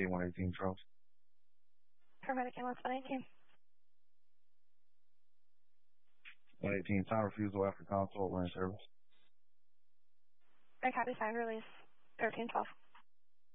188, 118 Charles. Paramedic ambulance 118. 118, time refusal after consult, we're in service. I copy, sign release 1312.